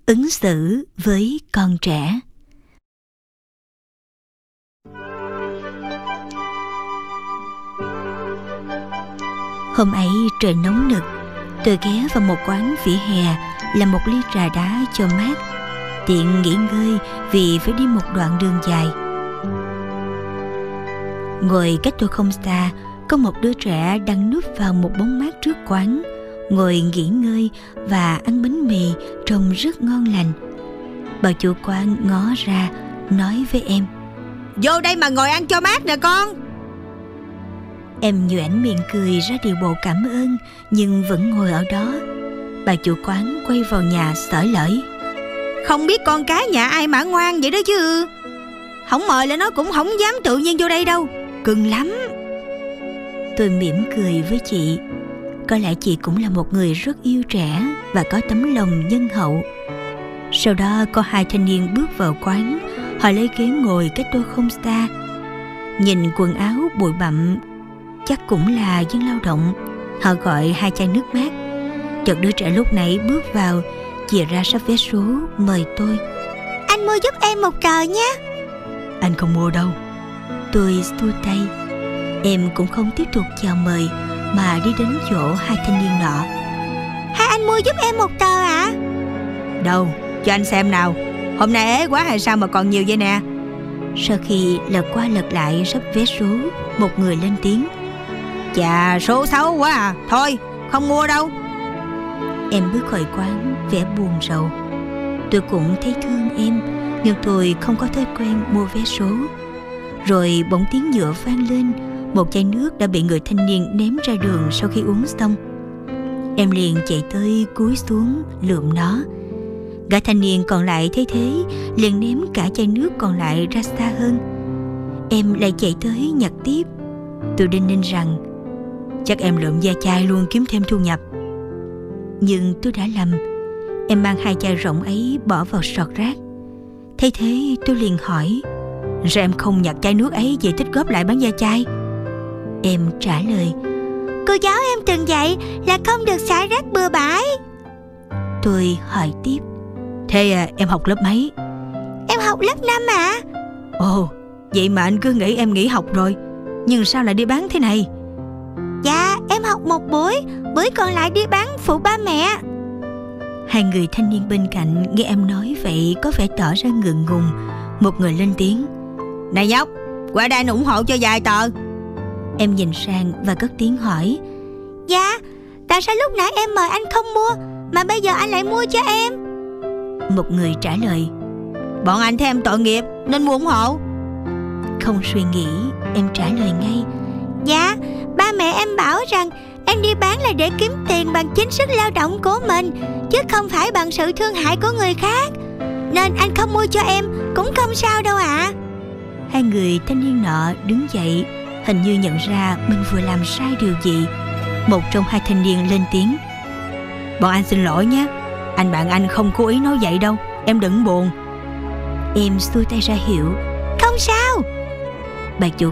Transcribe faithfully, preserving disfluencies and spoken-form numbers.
Ứng xử với con trẻ. Hôm ấy trời nóng nực, tôi ghé vào một quán vỉa hè làm một ly trà đá cho mát, tiện nghỉ ngơi vì phải đi một đoạn đường dài. Ngồi cách tôi không xa, có một đứa trẻ đang núp vào một bóng mát trước quán, ngồi nghỉ ngơi và ăn bánh mì trông rất ngon lành. Bà chủ quán ngó ra nói với em: "Vô đây mà ngồi ăn cho mát nè con." Em nhoẻn miệng cười ra điệu bộ cảm ơn, nhưng vẫn ngồi ở đó. Bà chủ quán quay vào nhà xởi lởi: "Không biết con cái nhà ai mà ngoan vậy đó chứ. Không mời là nó cũng không dám tự nhiên vô đây đâu, cưng lắm." Tôi mỉm cười với chị. Có lẽ chị cũng là một người rất yêu trẻ và có tấm lòng nhân hậu. Sau đó có hai thanh niên bước vào quán. Họ lấy ghế ngồi cách tôi không xa. Nhìn quần áo bụi bặm, chắc cũng là dân lao động. Họ gọi hai chai nước mát. Chợt đứa trẻ lúc nãy bước vào, chìa ra sắp vé số mời tôi: "Anh mua giúp em một tờ nhé." "Anh không mua đâu." Tôi xua tay. Em cũng không tiếp tục chào mời mà đi đến chỗ hai thanh niên nọ. "Hai anh mua giúp em một tờ ạ?" À? "Đâu, cho anh xem nào. Hôm nay ế quá hay sao mà còn nhiều vậy nè?" Sau khi lật qua lật lại sắp vé số, một người lên tiếng: "Chà, số xấu quá à. Thôi, không mua đâu." Em bước khỏi quán vẻ buồn rầu. Tôi cũng thấy thương em, nhưng tôi không có thói quen mua vé số. Rồi bỗng tiếng nhựa vang lên. Một chai nước đã bị người thanh niên ném ra đường sau khi uống xong. Em liền chạy tới cúi xuống lượm nó. Gã thanh niên còn lại thấy thế liền ném cả chai nước còn lại ra xa hơn. Em lại chạy tới nhặt tiếp. Tôi đinh ninh rằng chắc em lượm da chai luôn kiếm thêm thu nhập. Nhưng tôi đã lầm. Em mang hai chai rỗng ấy bỏ vào sọt rác. Thấy thế tôi liền hỏi: "Sao em không nhặt chai nước ấy về tích góp lại bán da chai?" Em trả lời: "Cô giáo em từng dạy là không được xả rác bừa bãi." Tôi hỏi tiếp: "Thế à, em học lớp mấy?" "Em học lớp năm ạ." À? "Ồ, vậy mà anh cứ nghĩ em nghỉ học rồi. Nhưng sao lại đi bán thế này?" "Dạ, em học một buổi, buổi còn lại đi bán phụ ba mẹ." Hai người thanh niên bên cạnh nghe em nói vậy có vẻ tỏ ra ngượng ngùng. Một người lên tiếng: "Này nhóc, qua đây anh ủng hộ cho vài tờ." Em nhìn sang và cất tiếng hỏi: "Dạ, tại sao lúc nãy em mời anh không mua mà bây giờ anh lại mua cho em?" Một người trả lời: "Bọn anh thấy em tội nghiệp nên mua ủng hộ." Không suy nghĩ, em trả lời ngay: "Dạ, ba mẹ em bảo rằng em đi bán là để kiếm tiền bằng chính sức lao động của mình, chứ không phải bằng sự thương hại của người khác. Nên anh không mua cho em cũng không sao đâu ạ." À. Hai người thanh niên nọ đứng dậy, hình như nhận ra mình vừa làm sai điều gì. Một trong hai thanh niên lên tiếng: "Bọn anh xin lỗi nhé. Anh bạn anh không cố ý nói vậy đâu. Em đừng buồn." Em xuôi tay ra hiệu: "Không sao." Bà chủ